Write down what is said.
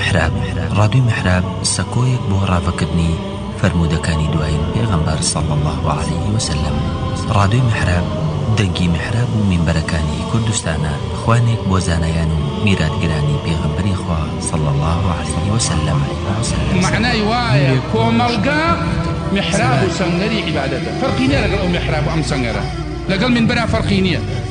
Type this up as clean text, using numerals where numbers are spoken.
محراب ڕادیۆی محراب سەکۆیەک بۆ ڕاوەکردنی فرمودەکانی دوایین پێغەمبەر صلی الله عليه وسلم. ڕادیۆی محراب دەنگی محراب و مینبەرەکانی کوردستانە، خوانێک بۆ زانایان و میراتگرانی پێغەمبەری خوا صلی الله عليه وسلم. معنای وایە کۆمەڵگا محراب و سەنگەری عیبادەتە، فەرقی نییە لەگەڵ ئەو محراب و ئەم سەنگەرە، لەگەڵ مینبەرە فەرقی نییە.